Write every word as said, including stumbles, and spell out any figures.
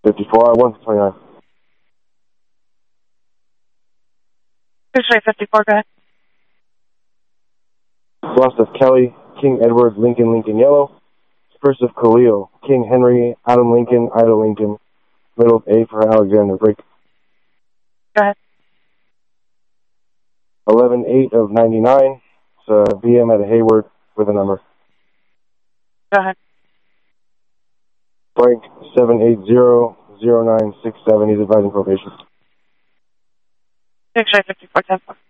fifty-four, I one for twenty-nine. X-ray fifty-four, go ahead. Lost of Kelly, King Edward, Lincoln, Lincoln, Yellow. First of Khalil, King Henry, Adam Lincoln, Ida Lincoln. Middle of A for Alexander, break. Go ahead. eleven eight of ninety-nine. It's a V M at Hayward with a number. Go ahead. Frank seven eight zero zero nine six seven. He's advising probation. X-ray fifty-four, ten four.